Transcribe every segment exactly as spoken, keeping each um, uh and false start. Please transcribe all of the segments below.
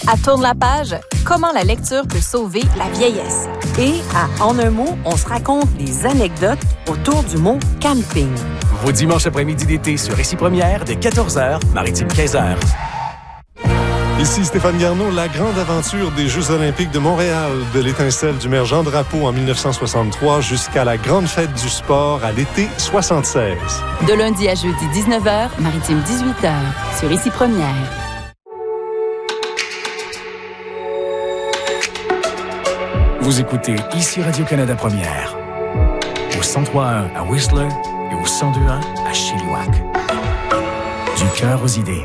À Tourne la page, comment la lecture peut sauver la vieillesse. Et à En un mot, on se raconte des anecdotes autour du mot camping. Vos dimanches après-midi d'été sur Ici Première de quatorze heures, Maritime quinze heures. Ici Stéphane Garneau, la grande aventure des Jeux olympiques de Montréal, de l'étincelle du maire Jean Drapeau en dix-neuf cent soixante-trois jusqu'à la grande fête du sport à l'été soixante-seize. De lundi à jeudi dix-neuf heures, Maritime dix-huit heures, sur Ici Première. Vous écoutez Ici Radio-Canada Première, au cent trois point un à Whistler et au cent deux point un à Chilliwack. Du cœur aux idées.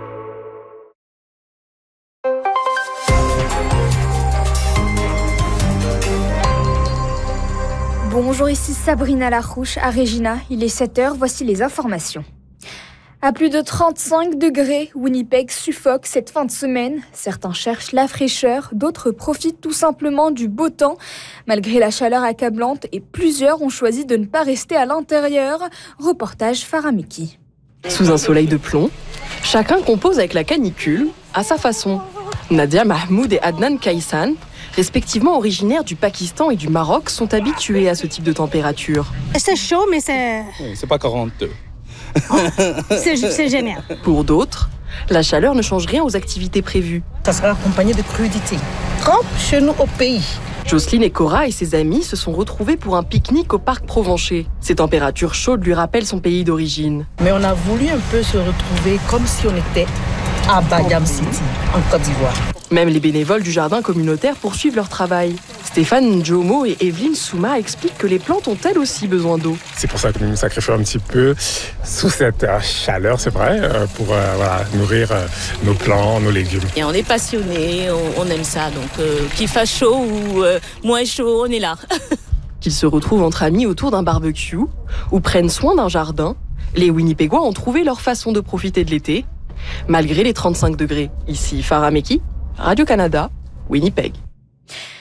Bonjour, ici Sabrina Larouche à Regina. Il est sept heures, voici les informations. À plus de trente-cinq degrés, Winnipeg suffoque cette fin de semaine. Certains cherchent la fraîcheur, d'autres profitent tout simplement du beau temps. Malgré la chaleur accablante, et plusieurs ont choisi de ne pas rester à l'intérieur. Reportage Faramiki. Sous un soleil de plomb, chacun compose avec la canicule à sa façon. Nadia Mahmoud et Adnan Kaysan, respectivement originaires du Pakistan et du Maroc, sont habitués à ce type de température. C'est chaud, mais c'est... C'est pas quarante-deux. c'est, c'est génial. Pour d'autres, la chaleur ne change rien aux activités prévues. Ça sera accompagné de crudité. Comme chez nous au pays. Jocelyne et Cora et ses amis se sont retrouvés pour un pique-nique au parc Provencher. Ces températures chaudes lui rappellent son pays d'origine. Mais on a voulu un peu se retrouver comme si on était à Bayam City, en Côte d'Ivoire. Même les bénévoles du jardin communautaire poursuivent leur travail. Stéphane Njomo et Evelyne Souma expliquent que les plantes ont elles aussi besoin d'eau. C'est pour ça que nous nous sacrifions un petit peu sous cette euh, chaleur, c'est vrai, euh, pour euh, voilà, nourrir euh, nos plants, nos légumes. Et on est passionnés, on, on aime ça, donc euh, qu'il fasse chaud ou euh, moins chaud, on est là. Qu'ils se retrouvent entre amis autour d'un barbecue ou prennent soin d'un jardin, les Winnipégois ont trouvé leur façon de profiter de l'été, malgré les trente-cinq degrés. Ici Farameki, Radio-Canada, Winnipeg.